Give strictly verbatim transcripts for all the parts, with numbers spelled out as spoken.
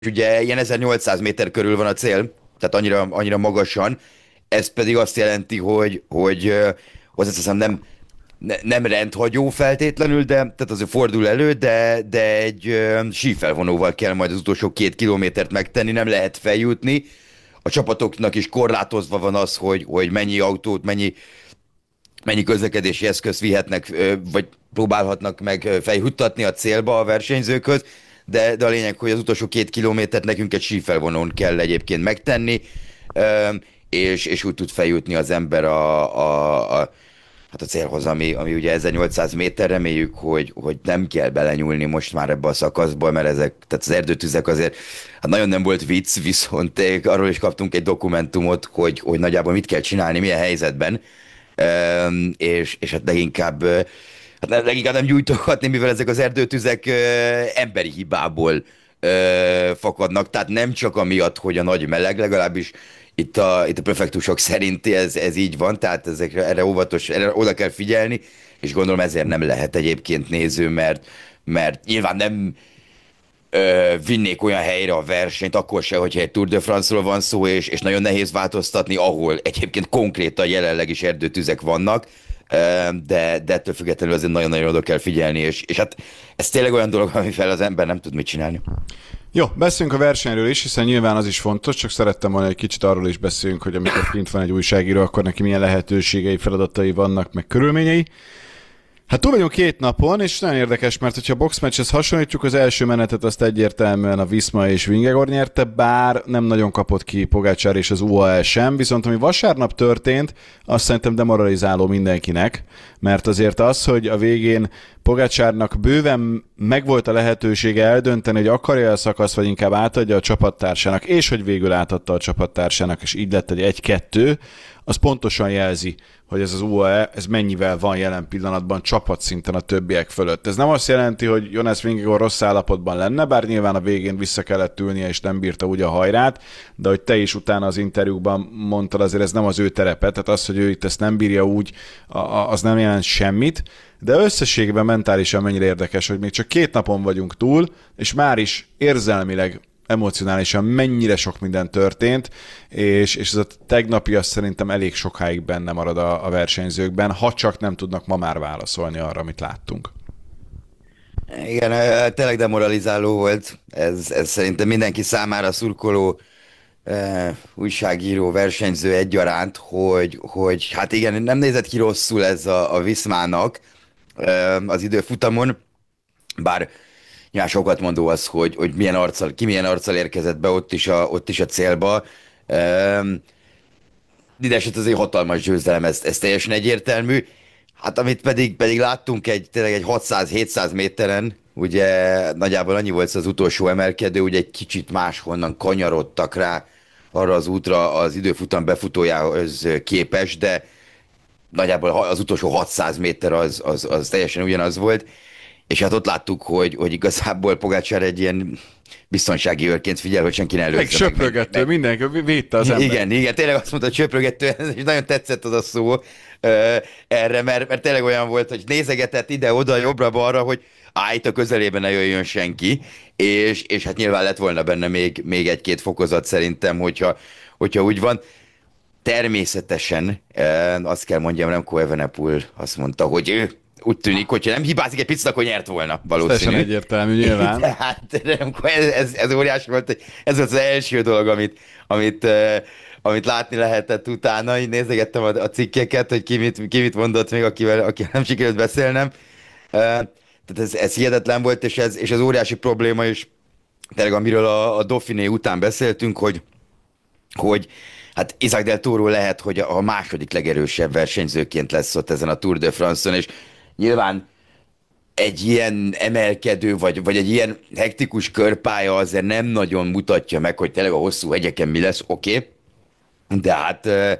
ugye ilyen ezernyolcszáz méter körül van a cél, tehát annyira, annyira magasan, ez pedig azt jelenti, hogy, hogy ö, azt hiszem nem, ne, nem rendhagyó feltétlenül, de tehát azért fordul elő, de, de egy ö, sífelvonóval kell majd az utolsó két kilométert megtenni, nem lehet feljutni. A csapatoknak is korlátozva van az, hogy, hogy mennyi autót, mennyi, mennyi közlekedési eszközt vihetnek, ö, vagy próbálhatnak meg ö, feljuttatni a célba a versenyzőköz, de, de a lényeg, hogy az utolsó két kilométert nekünk egy sífelvonón kell egyébként megtenni, ö, és, és úgy tud feljutni az ember a, a, a hát a célhoz, ami, ami ugye ezernyolcszáz méter, reméljük, hogy, hogy nem kell belenyúlni most már ebbe a szakaszba, mert ezek, tehát az erdőtüzek azért, hát nagyon nem volt vicc, viszont eh, arról is kaptunk egy dokumentumot, hogy, hogy nagyjából mit kell csinálni, milyen helyzetben, Ehm, és, és hát leginkább, eh, hát leginkább nem gyújtogatni, mivel ezek az erdőtüzek eh, emberi hibából eh, fakadnak, tehát nem csak amiatt, hogy a nagy meleg, legalábbis itt a, itt a prefektusok szerint ez, ez így van, tehát ezekre, erre óvatos, erre oda kell figyelni, és gondolom ezért nem lehet egyébként néző, mert, mert nyilván nem ö, vinnék olyan helyre a versenyt, akkor se, hogyha egy Tour de France-ról van szó, és, és nagyon nehéz változtatni, ahol egyébként konkrétan jelenleg is erdőtüzek vannak, ö, de, de ettől függetlenül azért nagyon-nagyon oda kell figyelni, és, és hát ez tényleg olyan dolog, amivel az ember nem tud mit csinálni. Jó, beszéljünk a versenyről is, hiszen nyilván az is fontos, csak szerettem volna egy kicsit arról is beszéljünk, hogy amikor kint van egy újságíró, akkor neki milyen lehetőségei, feladatai vannak, meg körülményei. Hát túl vagyunk két napon, és nagyon érdekes, mert hogyha a boxmatchhez hasonlítjuk, az első menetet azt egyértelműen a Visma és Vingegaard nyerte, bár nem nagyon kapott ki Pogačar és az u á e sem, viszont ami vasárnap történt, azt szerintem demoralizáló mindenkinek, mert azért az, hogy a végén Pogačarnak bőven megvolt a lehetősége eldönteni, hogy akarja a szakaszt, vagy inkább átadja a csapattársának, és hogy végül átadta a csapattársának, és így lett egy egy-kettő, az pontosan jelzi, hogy ez az u á e, ez mennyivel van jelen pillanatban csapatszinten a többiek fölött. Ez nem azt jelenti, hogy Jonas Vingegaard rossz állapotban lenne, bár nyilván a végén vissza kellett ülnie, és nem bírta úgy a hajrát, de hogy te is utána az interjúkban mondtad, azért ez nem az ő terepe, tehát az, hogy ő itt ezt nem bírja úgy, az nem jelent semmit, de összességében mentálisan mennyire érdekes, hogy még csak két napon vagyunk túl, és már is érzelmileg emocionálisan mennyire sok minden történt, és, és ez a tegnapi azt szerintem elég sokáig benne marad a, a versenyzőkben, ha csak nem tudnak ma már válaszolni arra, amit láttunk. Igen, eh, tényleg demoralizáló volt. Ez, ez szerintem mindenki számára szurkoló, eh, újságíró, versenyző egyaránt, hogy, hogy hát igen, nem nézett ki rosszul ez a, a Viszmának eh, az időfutamon, bár nyilván sokat mondó az, hogy, hogy milyen arccal, ki milyen arccal érkezett be ott is a, ott is a célba. Eh, Mindenesetre azért hatalmas győzelem, ez, ez teljesen egyértelmű. Hát amit pedig, pedig láttunk egy, tényleg egy hatszáz-hétszáz méteren, ugye nagyjából annyi volt az utolsó emelkedő, ugye egy kicsit máshonnan kanyarodtak rá arra az útra az időfutam befutójához képes, de nagyjából az utolsó hatszáz méter az, az, az teljesen ugyanaz volt, és hát ott láttuk, hogy, hogy igazából Pogácsár egy ilyen biztonsági őrként figyel, hogy senki ne Meg előzze meg, meg, söprögető, meg, mindenki védte az ember. igen, igen, tényleg azt mondta, hogy csöprögető, és nagyon tetszett az a szó ö, erre, mert, mert tényleg olyan volt, hogy nézegetett ide-oda, jobbra-balra, hogy állj, itt a közelében ne jöjjön senki, és, és hát nyilván lett volna benne még, még egy-két fokozat szerintem, hogyha, hogyha úgy van. Természetesen ö, azt kell mondjam, Remco Evenepoel azt mondta, hogy ő úgy tűnik, hogyha nem hibázik egy picit, akkor nyert volna, Ez teljesen valószínű. egyértelmű nyilván. Tehát Remco, ez, ez, ez óriási volt, hogy ez volt az első dolog, amit, amit, uh, amit látni lehetett utána. Így nézegettem a, a cikkeket, hogy ki mit, ki mit mondott még, akivel, akivel nem sikerült beszélnem. Uh, tehát ez, ez hihetetlen volt, és ez, és ez óriási probléma, és tényleg amiről a, a Dauphiné után beszéltünk, hogy, hogy hát Isaac Del Toro lehet, hogy a második legerősebb versenyzőként lesz ott ezen a Tour de France-on, és nyilván egy ilyen emelkedő, vagy, vagy egy ilyen hektikus körpálya azért nem nagyon mutatja meg, hogy tényleg a hosszú hegyeken mi lesz, oké. Okay. De hát, eh,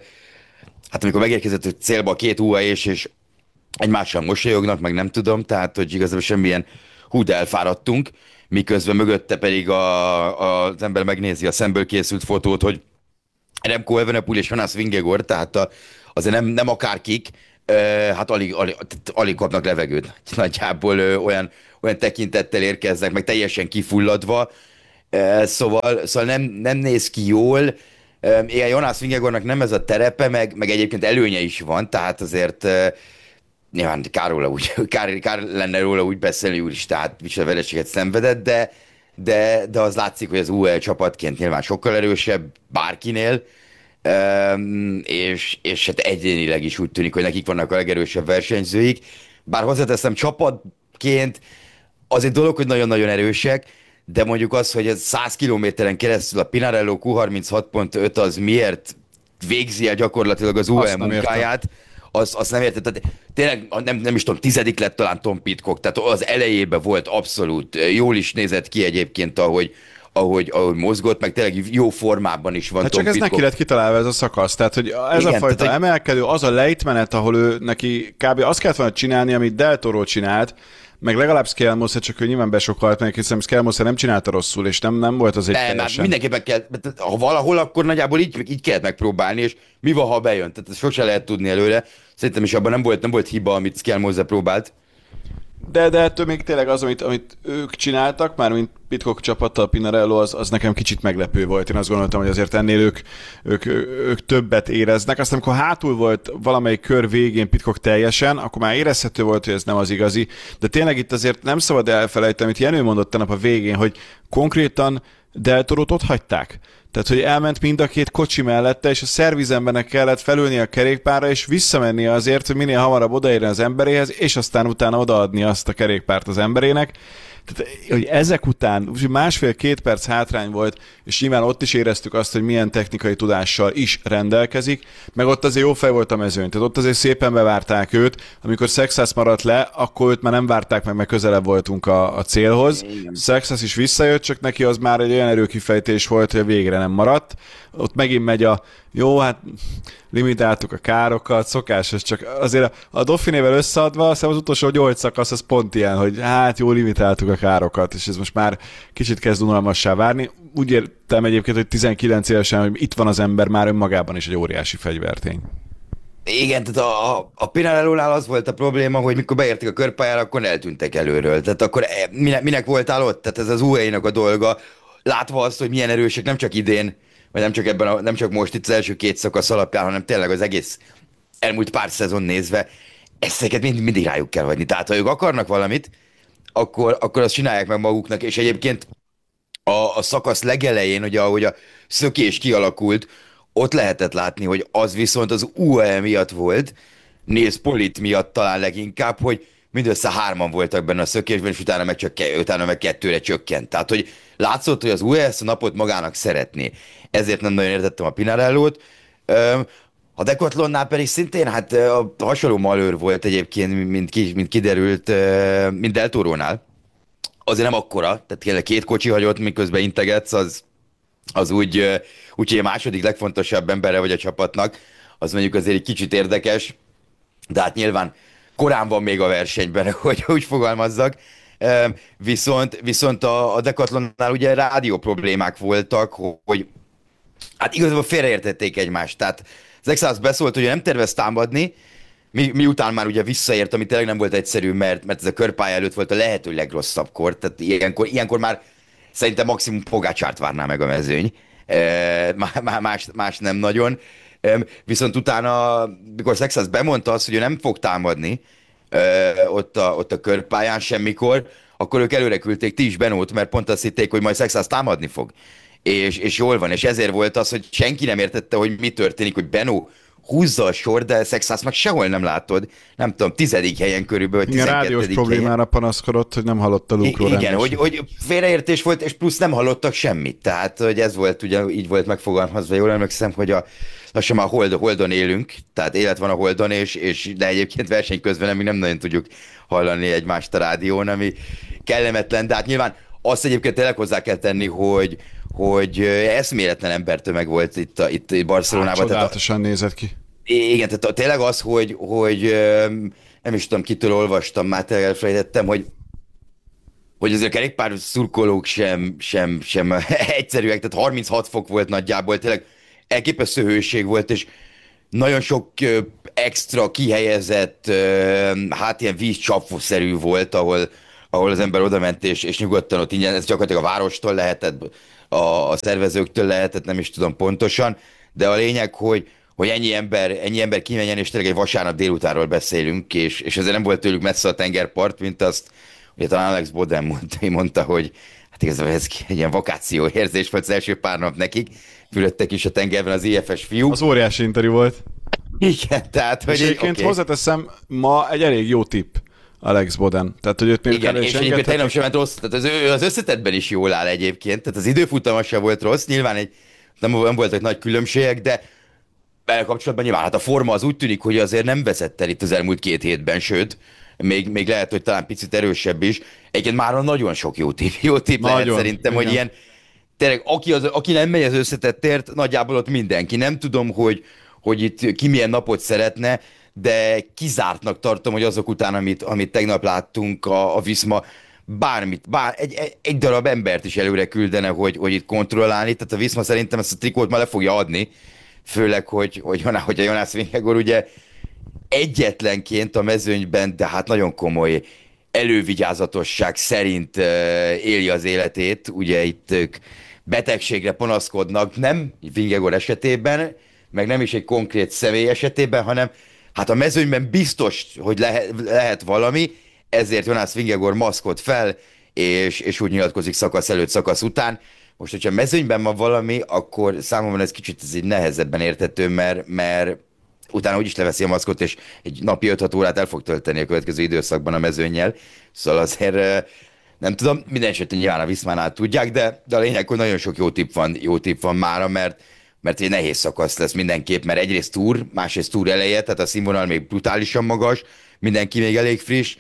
hát amikor megérkezett a célba a két u á és, és egymással mosolyognak, meg nem tudom, tehát hogy igazából semmilyen hú, de elfáradtunk, miközben mögötte pedig a, a, az ember megnézi a szemből készült fotót, hogy Remco Evenepoel és Jonas Vingegaard, tehát a, azért nem, nem akárkik, ö, hát alig, alig, tehát alig kapnak levegőt. Nagyjából ö, olyan, olyan tekintettel érkeznek, meg teljesen kifulladva, Ö, Szóval, szóval nem, nem néz ki jól. Ö, Igen, Jonas Vingegaardnak nem ez a terepe, meg, meg egyébként előnye is van, tehát azért ö, nyilván kár, róla úgy, kár, kár lenne róla úgy beszélni, úristen, hát micsoda vereséget szenvedett, de, de, de az látszik, hogy az u á e csapatként nyilván sokkal erősebb bárkinél, Öm, és, és hát egyénileg is úgy tűnik, hogy nekik vannak a legerősebb versenyzőik. Bár hozzáteszem, csapatként az egy dolog, hogy nagyon-nagyon erősek, de mondjuk az, hogy ez száz kilométeren keresztül a Pinarello kú harminchat pont öt az miért végzi el gyakorlatilag az u á e Azt nem értem. munkáját, azt, azt nem érted. Tehát tényleg nem, nem is tudom, tizedik lett talán Tom Pidcock, tehát az elejében volt abszolút, jól is nézett ki egyébként, ahogy, ahogy, ahogy mozgott, meg tényleg jó formában is van Hát Tom csak ez Pidcock. neki lett kitalálva ez a szakasz, tehát hogy ez Igen, a fajta tehát, hogy- emelkedő, az a lejtmenet, ahol ő neki kb. Azt kellett volna csinálni, amit Del Toro csinált, meg legalább Skelmosser, csak ő nyilván besokkalt meg, hiszen Skelmosser nem csinálta rosszul, és nem, nem volt az egy Nem, hát teljesen... mindenképpen kell, ha valahol, akkor nagyjából így, így kellett megpróbálni, és mi van, ha bejön? Tehát ezt sose lehet tudni előre. Szerintem is abban nem volt, nem volt hiba, amit Skelmosser próbált. De, de ettől még tényleg az, amit, amit ők csináltak, már mint Pidcock csapattal, Pinarello, az, az nekem kicsit meglepő volt. Én azt gondoltam, hogy azért ennél ők, ők, ők többet éreznek. Aztán, amikor hátul volt valamelyik kör végén Pidcock teljesen, akkor már érezhető volt, hogy ez nem az igazi. De tényleg itt azért nem szabad elfelejteni, amit Jenő mondott tegnap a végén, hogy konkrétan Del Torot ott hagyták. Tehát, hogy elment mind a két kocsi mellette, és a szervizembernek kellett felülni a kerékpárra, és visszamenni azért, hogy minél hamarabb odaérjen az emberéhez, és aztán utána odaadni azt a kerékpárt az emberének. Tehát, hogy ezek után másfél-két perc hátrány volt, és nyilván ott is éreztük azt, hogy milyen technikai tudással is rendelkezik, meg ott azért jó fej volt a mezőny, tehát ott azért szépen bevárták őt, amikor Sexas maradt le, akkor őt már nem várták meg, mert közelebb voltunk a, a célhoz. Sexas is visszajött, csak neki az már egy olyan erőkifejtés volt, hogy a végre nem maradt. Ott megint megy a jó, hát limitáltuk a károkat, szokásos, csak azért a, a Dauphinével összeadva, azt hiszem az utolsó nyolc szakasz az pont ilyen, hogy hát jó, limitáltuk a károkat, és ez most már kicsit kezd unalmassá várni. Úgy értem egyébként, hogy tizenkilenc évesen, hogy itt van az ember, már önmagában is egy óriási fegyvertény. Igen, tehát a, a, a Pinarello-nál az volt a probléma, hogy mikor beértek a körpályára, akkor eltűntek előről. Tehát akkor e, minek, minek voltál ott? Tehát ez az u á e-nak a dolga. Látva azt, hogy milyen erősek, nem csak idén, vagy nem csak ebben, a, nem csak most itt az első két szakasz alapján, hanem tényleg az egész elmúlt pár szezon nézve, ezeket mind, mindig rájuk kell hagyni. Tehát ha ők akarnak valamit, akkor, akkor azt csinálják meg maguknak, és egyébként a, a szakasz legelején, ugye ahogy a szökés kialakult, ott lehetett látni, hogy az viszont az u á e miatt volt, Nils Polit miatt talán leginkább, hogy mindössze hárman voltak benne a szökésben, és utána meg, csak ke- utána meg kettőre csökkent. Tehát, hogy látszott, hogy az u á e ezt a napot magának szeretné. Ezért nem nagyon értettem a Pinarellót. Öm, A Decathlonnál pedig szintén hát ö, a hasonló malőr volt egyébként, mint, ki, mint kiderült, ö, mint Del Torónál. Azért nem akkora, tehát tényleg két kocsi hagyott, miközben integetsz, az, az úgy, ö, úgyhogy a második legfontosabb embere vagy a csapatnak, az mondjuk azért egy kicsit érdekes, de hát nyilván korán van még a versenyben, hogy úgy fogalmazzak. Ö, Viszont, viszont a, a Decathlonnál ugye rádió problémák voltak, hogy hát igazából félreértették egymást. Tehát Zexász beszólt, hogy ő nem tervez támadni, mi, miután már ugye visszaért, ami tényleg nem volt egyszerű, mert, mert ez a körpálya előtt volt a lehető legrosszabb kor, tehát ilyenkor, ilyenkor már szerintem maximum Pogácsárt várná meg a mezőny, e, más, más nem nagyon. E, viszont utána, mikor Zexász bemondta azt, hogy ő nem fog támadni e, ott, a, ott a körpályán semmikor, akkor ők előre küldték ti is Benót, mert pont azt hitték, hogy majd Zexász támadni fog. És, és jól van, és ezért volt az, hogy senki nem értette, hogy mi történik, hogy Benó húzza a sor, de Szexász meg sehol nem látod. Nem tudom, tizedik helyen körülbelül, vagy Igen, tizenkettedik rádiós helyen. problémára panaszkodott, hogy nem hallotta Luke I- igen, Roland. hogy, hogy félreértés volt, és plusz nem hallottak semmit. Tehát, hogy ez volt, ugye így volt megfogalmazva, jól emlékszem, hogy a, lassan már hold, Holdon élünk, tehát élet van a Holdon, és, és de egyébként verseny közben nem, mi nem nagyon tudjuk hallani egymást a rádión, ami kellemetlen, de hát nyilván azt egyébként tényleg hozzá kell tenni, hogy, hogy eszméletlen embertömeg volt itt, a, itt Barcelonában. Hát, Tehát a, csodálatosan nézett ki. igen, tehát a- tényleg az, hogy, hogy öm, nem is tudom, kitől olvastam, már tényleg elfelejtettem, hogy hogy azért a kerékpár szurkolók sem, sem, sem egyszerűek, tehát harminchat fok volt nagyjából, tényleg elképesztő hőség volt, és nagyon sok ö, extra kihelyezett, ö, hát ilyen vízcsapószerű volt, ahol, ahol az ember oda ment, és, és nyugodtan ott ingyen, ez gyakorlatilag a várostól lehetett, a, a szervezőktől lehetett, nem is tudom pontosan, de a lényeg, hogy, hogy ennyi ember, ennyi ember kimenjen, és tényleg egy vasárnap délutánról beszélünk, és, és ezért nem volt tőlük messze a tengerpart, mint azt, ugye talán Alex Boden mondta, mondta, hogy hát igazából ez egy ilyen vakáció érzés volt az első pár nap nekik, fülöttek is a tengerben az i ef es fiúk. Az óriási interjú volt. Igen, tehát, hogy És egyébként okay. hozzáteszem, ma egy elég jó tipp Alex Boden. Tehát, hogy őt még Igen, és egyébként tegnap sem ment rossz, tehát az, ő az összetettben is jól áll egyébként, tehát az időfutama sem volt rossz, nyilván egy, nem, nem voltak nagy különbségek, de vele kapcsolatban nyilván hát a forma az úgy tűnik, hogy azért nem veszett el itt az elmúlt két hétben, sőt, még, még lehet, hogy talán picit erősebb is. Egyébként már nagyon sok jó tipp, jó tipp lehet szerintem, igen. Hogy ilyen, tényleg, aki, az, aki nem megy az összetettért, nagyjából ott mindenki. Nem tudom, hogy, hogy itt ki milyen napot szeretne, de kizártnak tartom, hogy azok után, amit, amit tegnap láttunk a, a Viszma, bármit, bár, egy, egy, egy darab embert is előre küldene, hogy, hogy itt kontrollálni. Tehát a Viszma szerintem ezt a trikót már le fogja adni, főleg, hogy, hogy, hogy a Jonas Vingegaard ugye egyetlenként a mezőnyben, de hát nagyon komoly elővigyázatosság szerint uh, éli az életét. Ugye itt ők betegségre panaszkodnak, nem Vingegaard esetében, meg nem is egy konkrét személy esetében, hanem hát a mezőnyben biztos, hogy lehet, lehet valami, ezért Jonas Vingegaard maszkot fel, és, és úgy nyilatkozik szakasz előtt, szakasz után. Most, hogyha mezőnyben van valami, akkor számomra ez kicsit ez így nehezebben érthető, mert, mert utána úgyis leveszi a maszkot, és egy napi öt-hat órát el fog tölteni a következő időszakban a mezőnnyel. Szóval azért nem tudom, minden esetben nyilván a Viszmánál tudják, de, de a lényeg, hogy nagyon sok jó tipp van, jó tipp van mára, mert, mert egy nehéz szakasz lesz mindenképp, mert egyrészt túr, másrészt túr eleje, tehát a színvonal még brutálisan magas, mindenki még elég friss,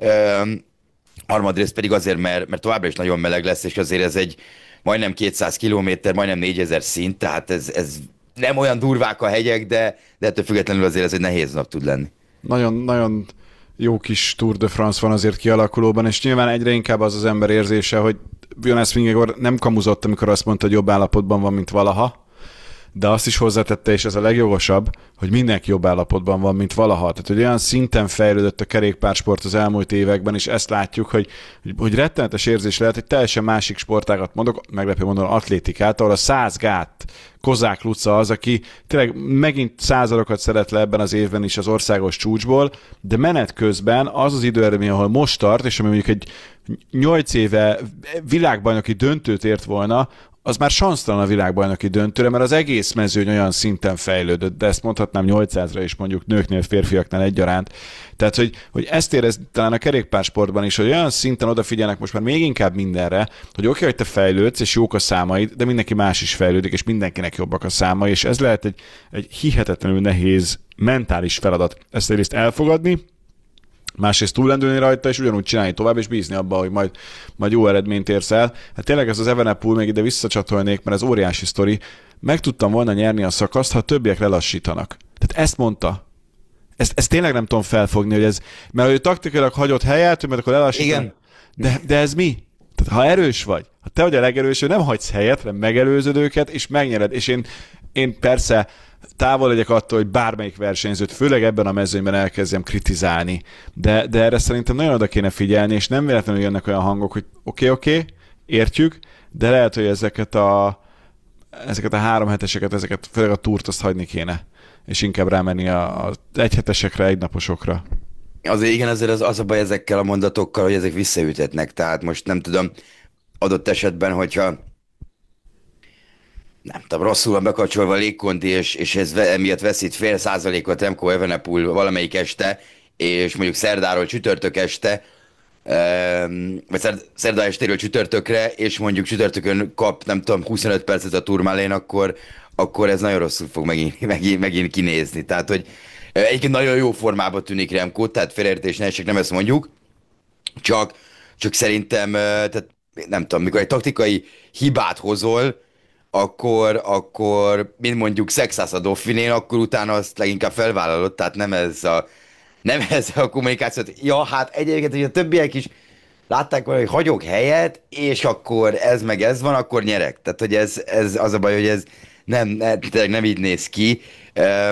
um, harmadrészt pedig azért, mert, mert továbbra is nagyon meleg lesz, és azért ez egy majdnem kétszáz kilométer, majdnem négyezer szint, tehát ez, ez nem olyan durvák a hegyek, de, de ettől függetlenül azért ez egy nehéz nap tud lenni. Nagyon, nagyon jó kis Tour de France van azért kialakulóban, és nyilván egyre inkább az az ember érzése, hogy Jonas Vingegaard nem kamuzott, amikor azt mondta, hogy jobb állapotban van, mint valaha, de azt is hozzátette, és ez a legjogosabb, hogy mindenki jobb állapotban van, mint valaha. Tehát, hogy olyan szinten fejlődött a kerékpársport az elmúlt években, és ezt látjuk, hogy, hogy rettenetes érzés lehet, hogy teljesen másik sportágat mondok, meglepő mondom, atlétikát, ahol a száz gát Kozák Luca az, aki tényleg megint századokat szeret le ebben az évben is az országos csúcsból, de menet közben az az időeredmény, ahol most tart, és ami mondjuk egy nyolc éve világbajnoki döntőt ért volna, az már sansztalan a világbajnoki döntőre, mert az egész mezőny olyan szinten fejlődött, de ezt mondhatnám nyolcszázra is mondjuk nőknél, férfiaknál egyaránt. Tehát, hogy, hogy ezt érez talán a kerékpársportban is, hogy olyan szinten odafigyelnek most már még inkább mindenre, hogy oké, hogy te fejlődsz, és jók a számaid, de mindenki más is fejlődik, és mindenkinek jobbak a számai, és ez lehet egy, egy hihetetlenül nehéz mentális feladat. Ezt egyrészt elfogadni, másrészt túllendülni rajta, és ugyanúgy csinálni tovább, és bízni abba, hogy majd, majd jó eredményt érsz el. Hát tényleg ez az Evenepoel, még ide visszacsatolnék, mert ez óriási sztori. Meg tudtam volna nyerni a szakaszt, ha a többiek lelassítanak. Tehát ezt mondta. Ezt, ezt tényleg nem tudom felfogni, hogy ez, mert ő taktikailag hagyott helyet, mert akkor lelassítanak. Igen. De, de ez mi? Tehát ha erős vagy, ha te vagy a legerősebb, nem hagysz helyet, hanem megelőzöd őket, és megnyered. És én, én persze távol legyek attól, hogy bármelyik versenyzőt, főleg ebben a mezőnyben elkezdjem kritizálni. De, de erre szerintem nagyon oda kéne figyelni, és nem véletlenül jönnek olyan hangok, hogy oké, okay, oké, okay, értjük, de lehet, hogy ezeket a, ezeket a három heteseket, ezeket főleg a túrt azt hagyni kéne, és inkább rámenni az egyhetesekre, egynaposokra. Azért igen, azért az, az a baj ezekkel a mondatokkal, hogy ezek visszaütetnek, tehát most nem tudom, adott esetben, hogyha nem tudom, rosszul van bekapcsolva a légkondi, és, és ez emiatt veszít fél százalékot Remco Evenepoel valamelyik este, és mondjuk szerdáról csütörtök este, vagy szerda estéről csütörtökre, és mondjuk csütörtökön kap, nem tudom, huszonöt percet a Tourmalén, akkor, akkor ez nagyon rosszul fog megint, megint, megint kinézni. Tehát, hogy egyébként nagyon jó formában tűnik Remco, tehát félreértés ne essék, nem ezt mondjuk, csak, csak szerintem, tehát nem tudom, mikor egy taktikai hibát hozol, akkor, akkor mint mondjuk szexász a Dauphinén, akkor utána azt leginkább felvállalod, tehát nem ez a, nem ez a kommunikáció. Ja, hát egyébként, hogy a többiek is látták volna, hogy hagyok helyet, és akkor ez meg ez van, akkor nyerek. Tehát, hogy ez, ez az a baj, hogy ez nem, nem, nem így néz ki.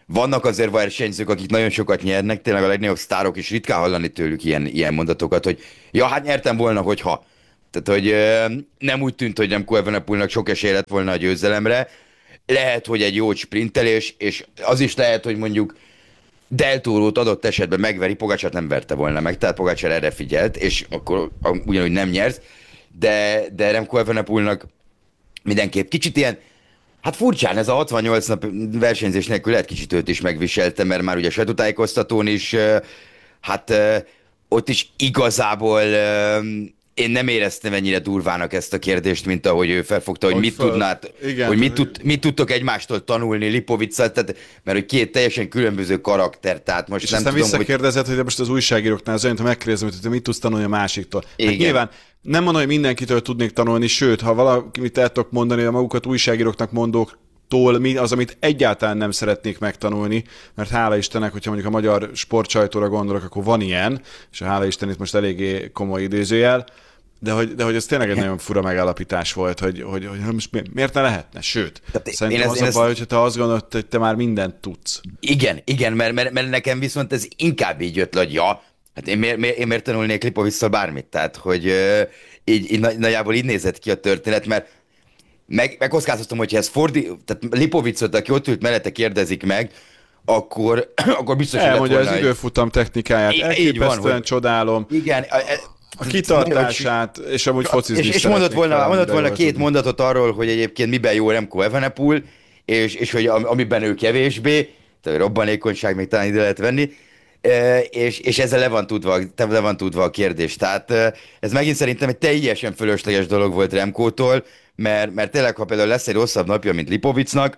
vannak azért versenyzők, akik nagyon sokat nyernek, tényleg a legnagyobb sztárok is ritkán hallani tőlük ilyen, ilyen mondatokat, hogy ja, hát nyertem volna, hogyha. Tehát, hogy ö, nem úgy tűnt, hogy Remco Evenepoelnak sok esélye lett volna a győzelemre. Lehet, hogy egy jó sprintelés, és az is lehet, hogy mondjuk Del Torót adott esetben megveri, Pogacsát nem verte volna meg, tehát Pogacsár erre figyelt, és akkor ugyanúgy nem nyersz, de, de Remco Evenepoelnak mindenképp kicsit ilyen, hát furcsán, ez a hatvannyolc nap versenyzés nélkül lehet kicsit őt is megviselte, mert már ugye sajtótájékoztatón is, ö, hát ö, ott is igazából ö, én nem éreztem ennyire durvának ezt a kérdést, mint ahogy ő felfogta, hogy Hogy mit föl- tudnát, igen. hogy mit, tud, mit tudtok egymástól tanulni Lipovic-szal, tehát, mert hogy két teljesen különböző karakter, tehát most És nem aztán tudom, hogy... visszakérdezed, hogy... hogy most az újságíróknál az olyan, ha megkérdezem, hogy te mit tudsz tanulni a másiktól. Hát Igen. nyilván nem mondom, hogy mindenkitől tudnék tanulni, sőt, ha valamit el tudok mondani, a magukat újságíróknak mondók, tól mi az, amit egyáltalán nem szeretnék megtanulni, mert hála Istennek, hogyha mondjuk a magyar sportsajtóra gondolok, akkor van ilyen, és a hála Isten itt most eléggé komoly idézőjel, de hogy, de hogy ez tényleg egy nagyon fura megállapítás volt, hogy, hogy, hogy most mi- miért ne lehetne? Sőt, Tehát szerintem én ez- az én a ezt- baj, hogyha te azt gondolod, hogy te már mindent tudsz. Igen, igen, mert, mert, mert nekem viszont ez inkább így jött le, hogy ja, hát én miért, miért, én miért tanulnék Lipovic-szal bármit? Tehát, hogy ö, így, így nagy- nagyjából így nézett ki a történet, mert meg, megkockáztatom, hogyha ez fordi, tehát Lipovicot, aki ott ült mellette kérdezik meg, akkor, akkor biztos, hogy lett Elmondja volna az egy- időfutam technikáját, Í- így van, elképesztően hogy- csodálom, Igen, a, e- a kitartását, és amúgy focizni és, is és mondott szeretnék volna, vele, mondott amire volna jól két tudni. mondatot arról, hogy egyébként miben jó Remco Evenepoel, és, és hogy am- amiben ő kevésbé, tehát robbanékonyság még talán ide lehet venni, e, és, és ezzel le van, tudva, le van tudva a kérdés. Tehát e, ez megint szerintem egy teljesen fölösleges dolog volt Remkótól, mert, mert tényleg, ha például lesz egy rosszabb napja, mint Lipovicnak,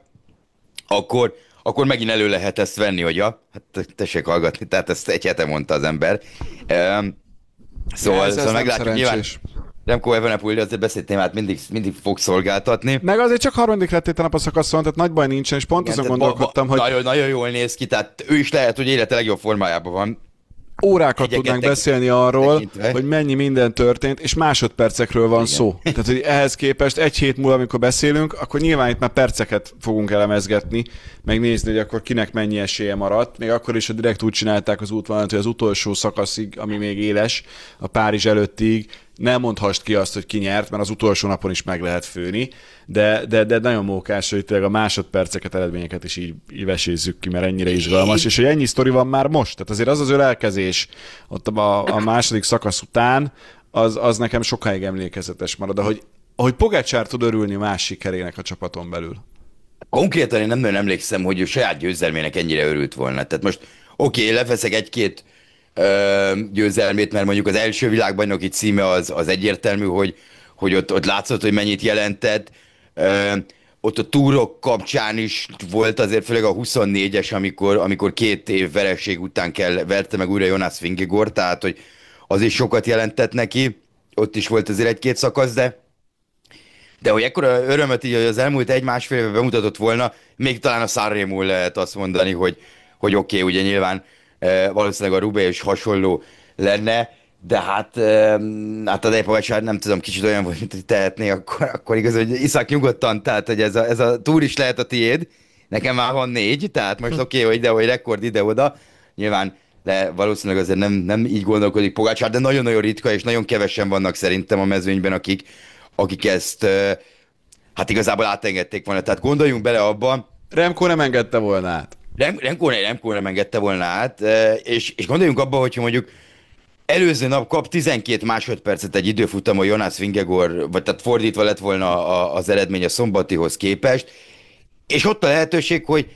akkor, akkor megint elő lehet ezt venni, hogy ja, hát tessék hallgatni, tehát ezt egy hete mondta az ember. Um, szóval, Ez- ez szóval nem meglátjuk, nyilván szerencsés. Remco Evenepoel azért beszédtémát mindig, mindig fog szolgáltatni. Meg azért csak harmadik lett itt a nap a szakaszon, tehát nagy baj nincsen, és pont azon Tehát gondolkodtam, ba- hogy nagyon, nagyon jól néz ki, tehát ő is lehet, hogy élete legjobb formájában van. órákat Egyeket tudnánk tek- beszélni arról, tekintve. hogy mennyi minden történt, és másodpercekről van Igen. szó. Tehát, hogy ehhez képest egy hét múlva, amikor beszélünk, akkor nyilván itt már perceket fogunk elemezgetni, megnézni, hogy akkor kinek mennyi esélye maradt. Még akkor is, hogy direkt úgy csinálták az útvonalat, hogy az utolsó szakaszig, ami még éles, a Párizs előttig, nem mondhassd ki azt, hogy ki nyert, mert az utolsó napon is meg lehet főni, de, de, de nagyon mókás, hogy tényleg a másodperceket, eredményeket is így, így vesézzük ki, mert ennyire izgalmas, és hogy ennyi sztori van már most. Tehát azért az az ölelkezés ott a, a második szakasz után, az, az nekem sokáig emlékezetes marad, ahogy, ahogy Pogačar tud örülni más sikerének a csapaton belül. Konkrétan én nem nagyon emlékszem, hogy ő saját győzelmének ennyire örült volna. Tehát most oké, okay, leveszek egy-két ö, győzelmét, mert mondjuk az első világbajnoki címe az, az egyértelmű, hogy, hogy ott, ott látszott, hogy mennyit jelentett. Ö, ott a túrok kapcsán is volt azért, főleg a huszonnégyes, amikor, amikor két év vereség után kell, verte meg újra Jonas Vingegaard, tehát hogy az is sokat jelentett neki. Ott is volt azért egy-két szakasz, de de hogy ekkora örömöt így hogy az elmúlt egy-másfél évben bemutatott volna, még talán a Sanremo lehet azt mondani, hogy, hogy oké, okay, ugye nyilván e, valószínűleg a Roubaix is hasonló lenne, de hát, e, hát a Pogačar nem tudom, kicsit olyan volt, mint hogy tehetné, akkor, akkor igaz, hogy iszak nyugodtan, tehát hogy ez a, ez a túr is lehet a tiéd, nekem már van négy, tehát most oké, okay, hogy ide, hogy rekord ide-oda, nyilván de valószínűleg azért nem, nem így gondolkodik Pogačar, de nagyon-nagyon ritka, és nagyon kevesen vannak szerintem a mezőnyben, akik, akik ezt ö, hát igazából átengedték volna. Tehát gondoljunk bele abba, Remco nem engedte volna át. Rem, Remco, Remco nem engedte volna át, ö, és, és gondoljunk abba, hogyha mondjuk előző nap kap tizenkét másodpercet egy időfutamon Jonas Vingegaard, vagy tehát fordítva lett volna a, az eredmény a szombatihoz képest, és ott a lehetőség, hogy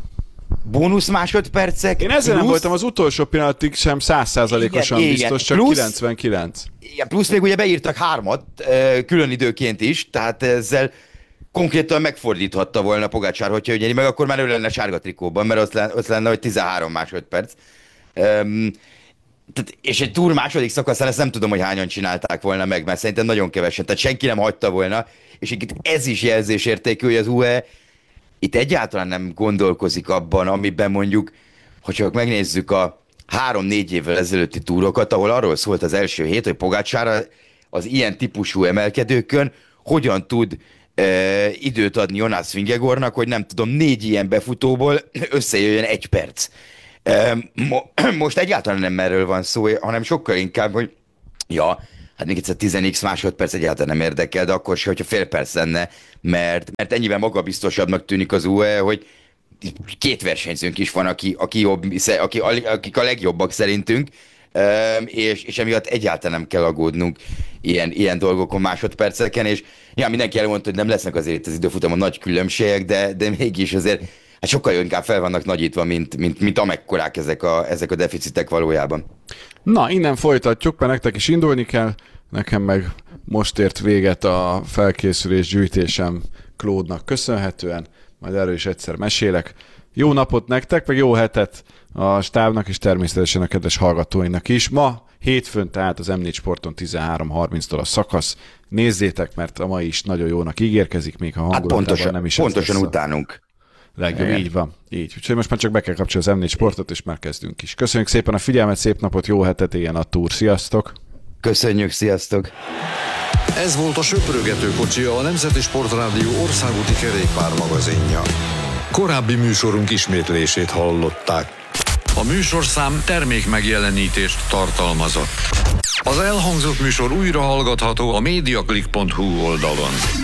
bónusz másodpercek. Én ezzel nem plusz- voltam az utolsó pillanatig sem száz százalékosan Igen, igen. biztos, csak Plusz- kilencvenkilenc. Igen, plusz még ugye beírtak hármat, ö, külön időként is, tehát ezzel konkrétan megfordíthatta volna Pogačar, hogyha ugye meg akkor már ő lenne sárga trikóban, mert ott lenne, ott lenne hogy tizenhárom másodperc. Um, tehát, és egy túr második szakaszán ezt nem tudom, hogy hányan csinálták volna meg, mert szerintem nagyon kevesen, tehát senki nem hagyta volna, és itt ez is jelzésértékű, hogy az u á e itt egyáltalán nem gondolkozik abban, amiben mondjuk, ha csak megnézzük a három-négy évvel ezelőtti túrokat, ahol arról szólt az első hét, hogy Pogačar az ilyen típusú emelkedőkön hogyan tud e, időt adni Jonas Vingegaardnak, hogy nem tudom, négy ilyen befutóból összejöjjön egy perc. E, mo, most egyáltalán nem erről van szó, hanem sokkal inkább, hogy ja, hát még egyszer tíz x másodperc egyáltalán nem érdekel, de akkor se, hogyha fél perc lenne, mert, mert ennyiben magabiztosabbnak tűnik az u á é, hogy két versenyzőnk is van, aki, aki jobb, aki, akik a legjobbak szerintünk, és, és emiatt egyáltalán nem kell aggódnunk ilyen, ilyen dolgokon, másodperceken, és ja, mindenki elmondta, hogy nem lesznek azért itt az időfutamon nagy különbségek, de, de mégis azért hát sokkal inkább fel vannak nagyítva, mint, mint, mint amekkorák ezek a, ezek a deficitek valójában. Na, innen folytatjuk, mert nektek is indulni kell, nekem meg most ért véget a felkészülés gyűjtésem Claude-nak köszönhetően, majd erről is egyszer mesélek. Jó napot nektek, meg jó hetet a stábnak, és természetesen a kedves hallgatóinak is. Ma hétfőn tehát az em négy Sporton tizenhárom harminctól a szakasz. Nézzétek, mert a mai is nagyon jónak ígérkezik, még ha hangulatában hát pontosan, nem is pontosan utánunk. Legjobb, így van. Így. Úgyhogy most már csak be kell kapcsolni az em négy Sportot, és már kezdünk is. Köszönjük szépen a figyelmet, szép napot, jó hetet, éljen a túr. Sziasztok! Köszönjük, sziasztok! Ez volt a Söprögető kocsia, a Nemzeti Sportrádió országúti kerékpármagazinja. Korábbi műsorunk ismétlését hallották. A műsorszám termék megjelenítést tartalmazott. Az elhangzott műsor újra hallgatható a mediaclick pont hu oldalon.